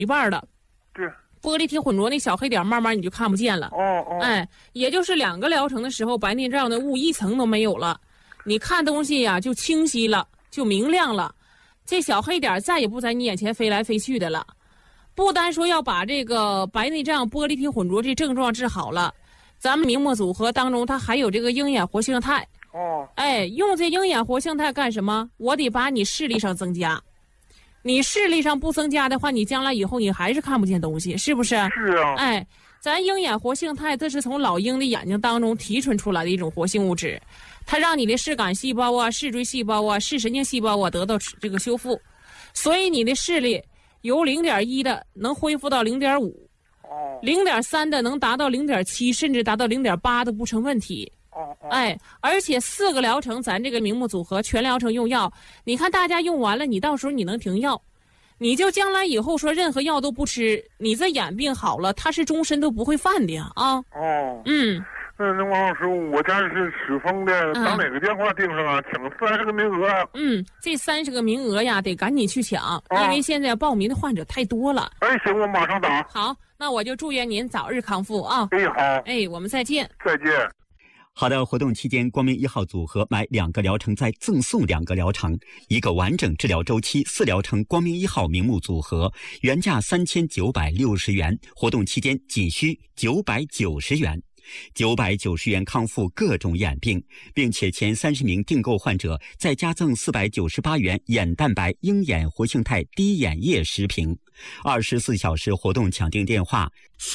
一半了。 对。 玻璃体混浊那小黑点慢慢你就看不见了。哎，也就是2个疗程的时候，白内障的雾一层都没有了，你看东西呀就清晰了，就明亮了，这小黑点再也不在你眼前飞来飞去的了。不单说要把这个白内障、玻璃体混浊这症状治好了，咱们明目组合当中它还有这个鹰眼活性肽。哎，用这鹰眼活性肽干什么？我得把你视力上增加。你视力上不增加的话，你将来以后你还是看不见东西，是不是？ 是啊。 哎，咱鹰眼活性肽这是从老鹰的眼睛当中提纯出来的一种活性物质，它让你的视感细胞啊、视锥细胞啊、视神经细胞啊得到这个修复，所以你的视力由0.1的能恢复到0.5，0.3的能达到0.7，甚至达到0.8都不成问题。哎，而且4个疗程，咱这个明目组合全疗程用药，你看大家用完了，你到时候你能停药，你就将来以后说任何药都不吃，你这眼病好了，它是终身都不会犯的啊。 那王老师，我家是赤峰的，打哪个电话订上啊？抢30个名额啊？ 这30个名额呀，得赶紧去抢，因为现在报名的患者太多了。 哎，行，我马上打。 好，那我就祝愿您早日康复啊。 哎，好。 哎，我们再见。 再见。 好的，活动期间，光明1号组合买2个疗程再赠送2个疗程，1个完整治疗周期4疗程光明1号明目组合，原价3960元，活动期间仅需990元。990元康复各种眼病，并且前30名订购患者再加赠498元眼蛋白鹰眼活性肽滴眼液10瓶。24小时活动抢订电话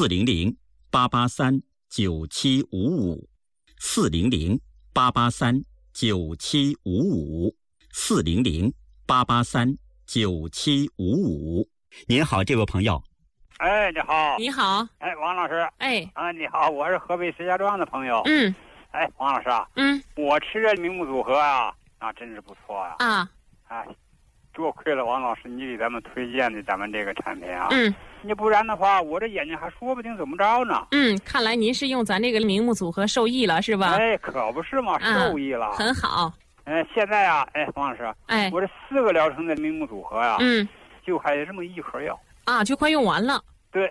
400-883-9755，400-883-9755。您好，这位朋友。 哎，你好。 你好。 哎，王老师。 哎。 你好，我是河北石家庄的朋友。哎，王老师啊。我吃这明目组合啊，那真是不错啊。哎，多亏了王老师你给咱们推荐的咱们这个产品啊。你不然的话，我这眼睛还说不定怎么着呢。 看来您是用咱这个明目组合受益了，是吧？ 哎，可不是嘛，受益了。 很好。 现在啊，王老师。我这4个疗程的明目组合呀。就还有这么1盒药。就快用完了。 对。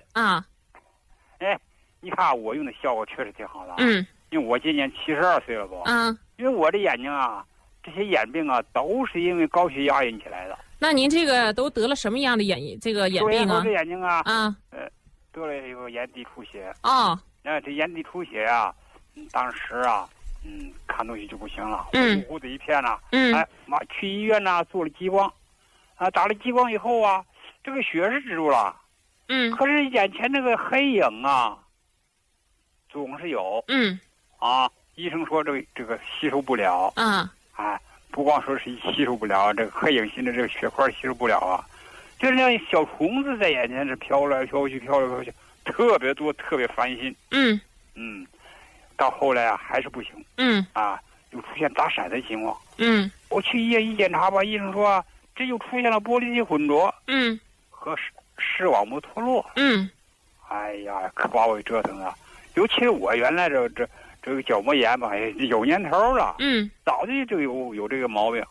你看我用的效果确实挺好的。因为我今年72岁了不。因为我这眼睛啊，这些眼病啊，都是因为高血压引起来的。 那您这个都得了什么样的眼病啊？ 我这眼睛啊，得了一个眼底出血。这眼底出血呀，当时啊，看东西就不行了，糊糊的一片呐。去医院呐，做了激光，打了激光以后啊，这个血是止住了。可是眼前这个黑影啊，总是有。医生说这个吸收不了。不光说是吸收不了，这个黑影型的这个血块吸收不了啊，就是那小虫子在眼前是飘来飘去，特别多，特别烦心。到后来啊，还是不行。又出现打闪的情况。我去医院一检查吧，医生说这又出现了玻璃体混浊。和视网膜脱落。哎呀，可把我给折腾了。尤其是我原来这个角膜炎吧，有年头了。早就有这个毛病。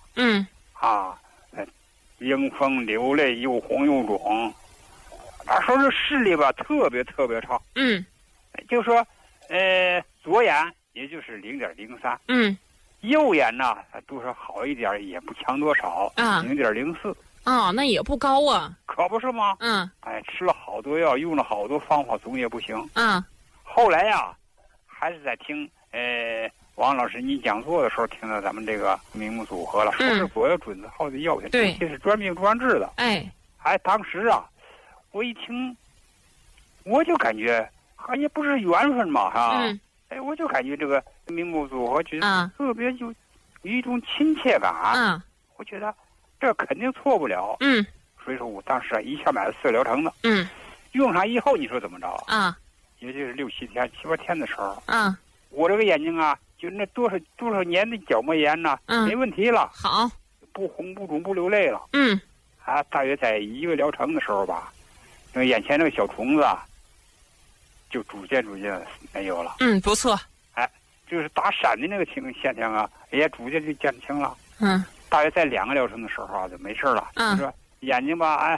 迎风流泪，又红又肿。说是视力吧，特别差。就说左眼也就是0.03。右眼呢，多少好一点，也不强多少。0.04。 那也不高啊。 可不是吗？吃了好多药，用了好多方法，总也不行。后来呀，还是在听王老师你讲座的时候，听到咱们这个明目组合了，说是左右准字号的药品，这是专病专治的。当时啊，我一听，我就感觉好像不是缘分嘛，我就感觉这个明目组合觉得特别有一种亲切感。我觉得这肯定错不了。所以说我当时一下买了4个疗程的。用上以后，你说怎么着？也就是6、7天、7、8天的时候。我这个眼睛啊，就那多少年的角膜炎呢，没问题了。 好， 不红不肿不流泪了。大约在1个疗程的时候吧，因为眼前那个小虫子啊，就逐渐没有了。 不错。 就是打闪的那个现象啊，也逐渐就减轻了。大约在2个疗程的时候啊，就没事了。就是说眼睛吧，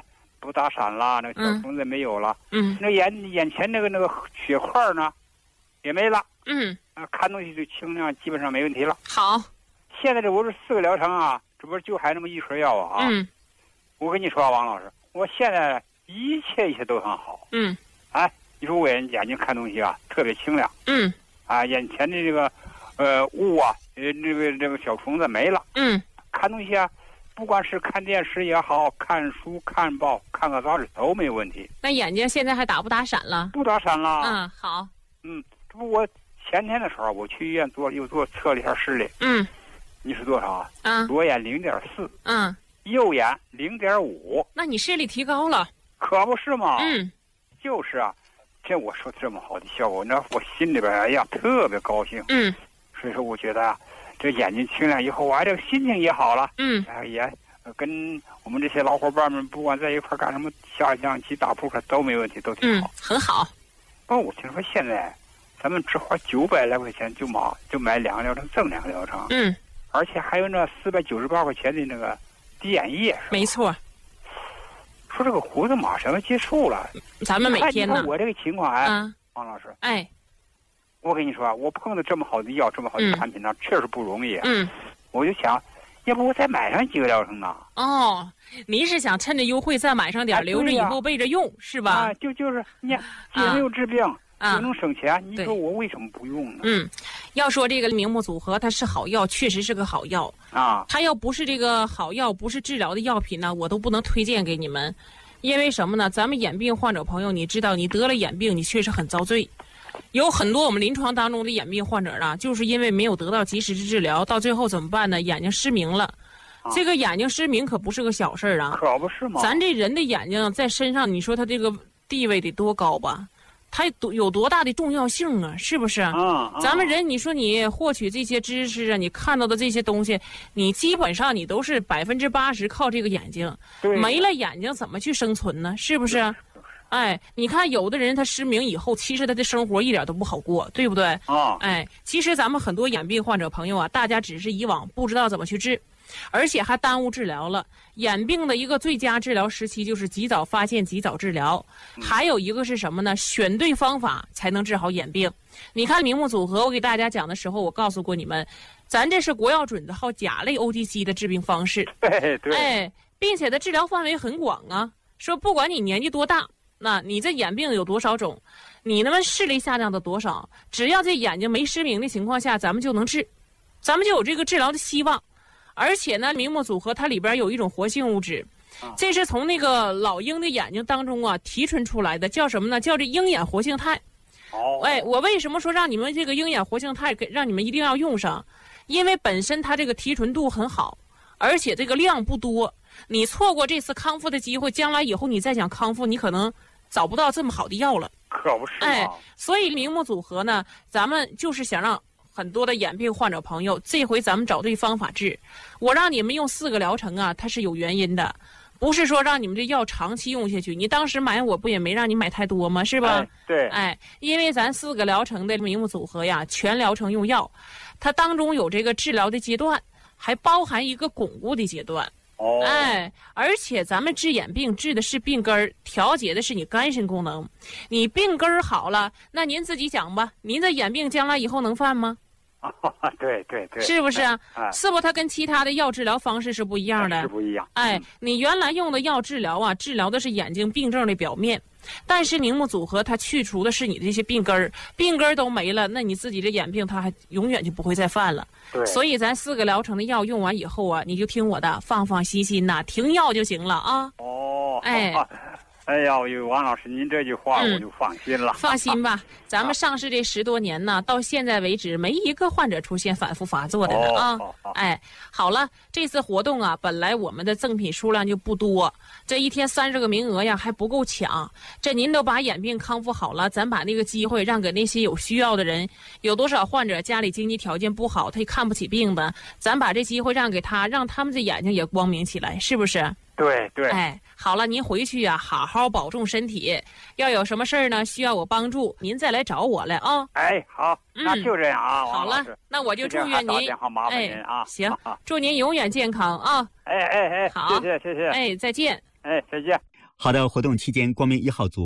不打闪了，那个小虫子没有了。那眼前那个血块呢，也没了。看东西就清亮，基本上没问题了。 好， 现在这我这4个疗程啊，这不是就还那么一盒药啊？我跟你说啊，王老师，我现在一切都很好。哎，你说我眼睛看东西啊，特别清亮。眼前的这个雾啊，这个小虫子没了。看东西啊，不管是看电视也好看书、看报、看个杂志都没有问题。 那眼睛现在还打不打闪了？ 不打闪了。 好。 这不我前天的时候我去医院又测了一下视力。你是多少啊？左眼0.4。右眼0.5。那你视力提高了。 可不是嘛。就是啊，这我说这么好的效果，那我心里边哎呀特别高兴。所以说我觉得啊，这眼睛清亮以后，我这个心情也好了。也跟我们这些老伙伴们，不管在一块干什么，下象棋、打扑克都没问题，都挺好。 很好。 我听说现在咱们只花900来块钱就买2个疗程，赠2个疗程。而且还有那498块钱的那个滴眼液。 没错。 说这个活动马上要结束了， 咱们每天呢？ 你看我这个情况王老师。我跟你说啊，我碰到这么好的药，这么好的产品呢，确实不容易。我就想，要不我再买上几个疗程呢？ 您是想趁着优惠再买上点，留着以后备着用，是吧？ 就是你既没有治病，又能省钱，你说我为什么不用呢？ 要说这个明目组合，它是好药，确实是个好药它要不是这个好药，不是治疗的药品呢，我都不能推荐给你们。因为什么呢？咱们眼病患者朋友，你知道，你得了眼病，你确实很遭罪。有很多我们临床当中的眼病患者啊，就是因为没有得到及时的治疗，到最后怎么办呢？眼睛失明了。这个眼睛失明可不是个小事啊！ 可不是吗？ 咱这人的眼睛在身上，你说他这个地位得多高吧？它有多大的重要性啊？是不是？咱们人，你说你获取这些知识啊，你看到的这些东西，你基本上你都是80%靠这个眼睛。没了眼睛怎么去生存呢？是不是？你看有的人他失明以后，其实他的生活一点都不好过，对不对？其实咱们很多眼病患者朋友啊，大家只是以往不知道怎么去治，而且还耽误治疗了。眼病的一个最佳治疗时期就是及早发现、及早治疗。还有一个是什么呢？选对方法才能治好眼病。你看明目组合，我给大家讲的时候，我告诉过你们，咱这是国药准字号甲类 OTC 的治病方式。 对。 并且的治疗范围很广啊。说不管你年纪多大，那你这眼病有多少种，你那么视力下降的多少，只要这眼睛没失明的情况下，咱们就能治，咱们就有这个治疗的希望。而且呢，明目组合它里边有一种活性物质，这是从那个老鹰的眼睛当中啊提纯出来的，叫什么呢？叫这鹰眼活性肽。我为什么说让你们这个鹰眼活性肽让你们一定要用上？因为本身它这个提纯度很好，而且这个量不多。你错过这次康复的机会，将来以后你再想康复，你可能找不到这么好的药了。 可不是吗？ 所以明目组合呢，咱们就是想让很多的眼病患者朋友，这回咱们找对方法治。我让你们用4个疗程啊，它是有原因的，不是说让你们这药长期用下去。你当时买我不也没让你买太多吗？是吧？ 对。 因为咱4个疗程的明目组合呀，全疗程用药，它当中有这个治疗的阶段，还包含一个巩固的阶段。而且咱们治眼病治的是病根儿，调节的是你肝肾功能。你病根儿好了，那您自己讲吧，您的眼病将来以后能犯吗？ 对， 是不是啊？是不？它跟其他的药治疗方式是不一样的。 是不一样。 你原来用的药治疗啊，治疗的是眼睛病症的表面，但是明目组合它去除的是你的这些病根儿，病根儿都没了，那你自己的眼病它还永远就不会再犯了。所以咱4个疗程的药用完以后啊，你就听我的，放心呐，停药就行了啊。 哎呀，王老师，您这句话我就放心了。 放心吧，咱们上市这10多年呢，到现在为止没一个患者出现反复发作的呢好了，这次活动啊，本来我们的赠品数量就不多，这一天30个名额呀还不够抢。这您都把眼病康复好了，咱把那个机会让给那些有需要的人。有多少患者家里经济条件不好，他也看不起病的，咱把这机会让给他，让他们的眼睛也光明起来，是不是？ 对。 好了，您回去啊，好好保重身体。要有什么事儿呢，需要我帮助，您再来找我来啊。 好，那就这样啊。 好了，那我就祝愿您， 麻烦您啊。 行，祝您永远健康啊。 好，谢谢。 再见。 再见。 好的，活动期间，光明1号组